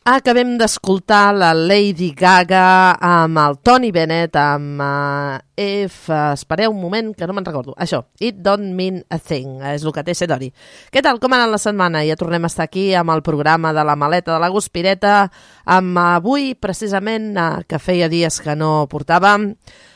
Acabem d'escoltar la Lady Gaga amb el Tony Bennett, amb espereu un moment que no me'n recordo. Això, It Don't Mean a Thing, és el que té ser Dori. Què tal, com ha anat la setmana? Ja tornem a estar aquí amb el programa de la maleta de la Guspireta, amb avui, precisament, que feia dies que no portàvem,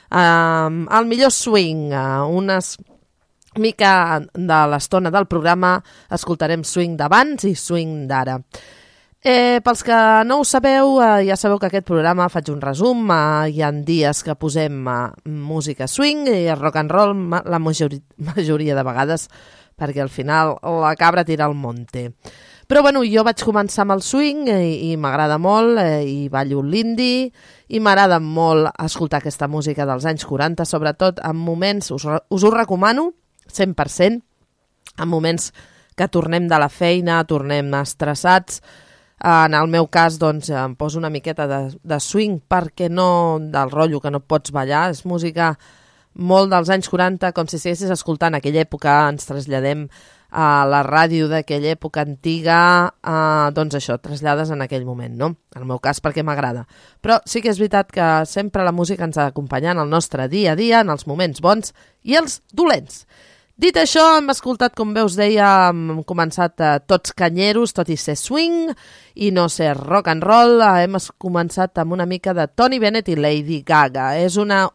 el millor swing, unes mica de l'estona del programa escoltarem swing d'abans i swing d'ara. Pels que no ho sabeu, ja sabeu que aquest programa faig un resum, hi ha dies que posem música swing i rock and roll la majoria de vegades, perquè al final la cabra tira al monte. Però bueno, jo vaig començar amb el swing i m'agrada molt, i ballo l'indie, i m'agrada molt escoltar aquesta música dels anys 40, sobretot en moments, us ho recomano, 100%, en moments que tornem de la feina, tornem estressats. En el meu cas, doncs, em poso una miqueta de swing perquè no del rotllo que no pots ballar. És música molt dels anys 40, com si estiguessis escoltant aquella època, ens traslladem a la ràdio d'aquella època antiga, doncs això, trasllades en aquell moment, no? En el meu cas perquè m'agrada. Però sí que és veritat que sempre la música ens ha d'acompanyar en el nostre dia a dia, en els moments bons i els dolents. Dit això, hem escoltat, com bé us deia, hem començat tots canyeros, tot i ser swing i no ser rock and roll. Hem començat amb una mica de Tony Bennett i Lady Gaga. És una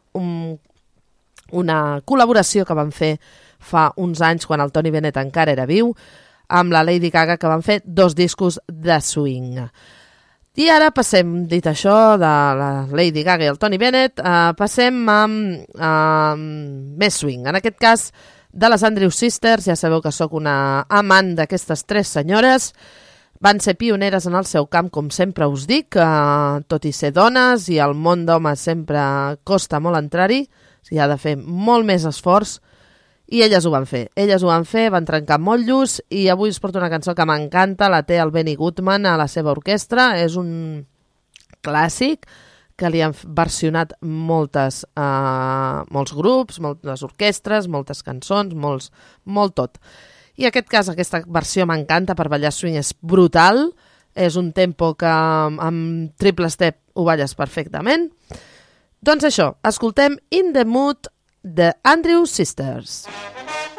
col·laboració que van fer fa uns anys, quan el Tony Bennett encara era viu, amb la Lady Gaga, que van fer 2 discos de swing. I ara passem, dit això, de la Lady Gaga i el Tony Bennett, passem amb més swing. En aquest cas, de les Andrews Sisters. Ja sabeu que sóc una amant d'aquestes 3 senyores. Van ser pioneres en el seu camp, com sempre us dic, tot i ser dones, i el món d'homes sempre costa molt entrar-hi, s'hi ha de fer molt més esforç, i elles ho van fer. Elles ho van fer, van trencar motllos, i avui us porto una cançó que m'encanta, la té el Benny Goodman a la seva orquestra. És un clàssic que li han versionat molts grups, moltes orquestres, moltes cançons, molt tot. I en aquest cas, aquesta versió m'encanta, per ballar swing és brutal, és un tempo que amb triple step ho balles perfectament. Doncs això, escoltem In the Mood de Andrews Sisters.